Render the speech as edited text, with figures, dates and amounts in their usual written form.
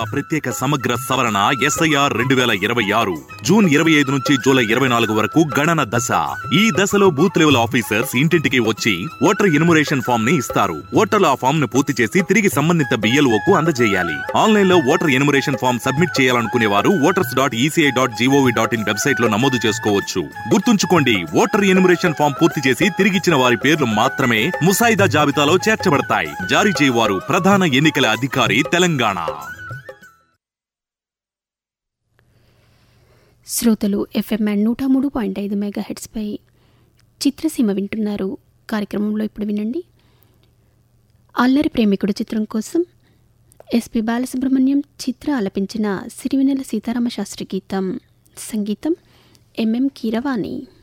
ప్రత్యేక సమగ్ర సవరణ SIR 2026 జూన్ 25 నుంచి జూలై 24 వరకు గణన దశ. ఈ దశలో బూత్ లెవెల్ ఆఫీసర్స్ ఇంటింటికి వచ్చి ఓటర్ ఎన్యుమరేషన్ ఫామ్ ని ఇస్తారు. ఓటర్లు ఆ ఫామ్ ను పూర్తి చేసి తిరిగి సంబంధిత BLOకు అందజేయాలి. ఆన్లైన్ లో ఓటర్ ఎన్యుమరేషన్ ఫామ్ సబ్మిట్ చేయాలనుకునే వారు voters.eci.gov.in వెబ్సైట్ లో నమోదు చేసుకోవచ్చు. గుర్తుంచుకోండి, ఓటర్ ఎన్యుమరేషన్ ఫామ్ పూర్తి చేసి తిరిగిచ్చిన వారి పేర్లు మాత్రమే ముసాయిదా జాబితాలో చేర్చబడతాయి. జారీ చేయవారు ప్రధాన ఎన్నికల అధికారి, తెలంగాణ. శ్రోతలు FM 103.5 మెగాహెర్ట్జ్పై చిత్రసీమ వింటున్నారు. కార్యక్రమంలో ఇప్పుడు వినండి, అల్లరి ప్రేమికుడు చిత్రం కోసం SP బాలసుబ్రహ్మణ్యం చిత్ర ఆలపించిన సిరివెన్నెల సీతారామ శాస్త్రి గీతం. సంగీతం MM కీరవాణి.